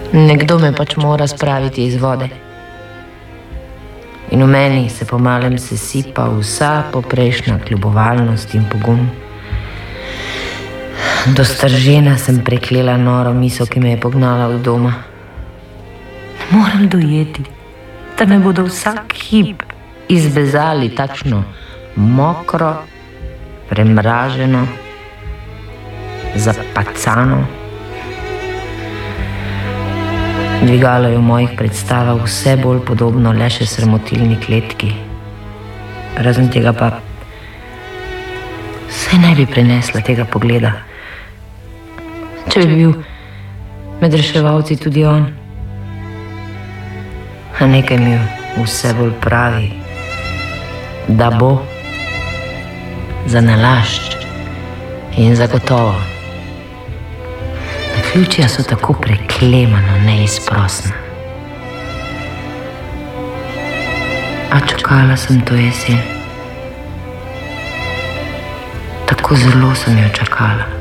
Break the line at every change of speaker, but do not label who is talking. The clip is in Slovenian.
Nekdo me pač mora spraviti iz vode. In v meni se pomalem sesipa vsa poprejšnja kljubovalnost in pogum. Do stržena sem preklela noro misel, ki me je pognala od doma. Ne moram dojeti, da me bodo vsak hip izbezali takšno mokro, premraženo, zapacano. Dvigalo je v mojih predstavah vse bolj podobno le še sramotilni kletki. Razen tega pa saj ne bi prenesla tega pogleda. Če bi bil med reševalci tudi on. A nekaj mi vse bolj pravi, da bo zanalašč in zagotovo. Naključja so tako preklemano neizprosna. A čakala sem to jesen. Tako zelo sem jo čakala.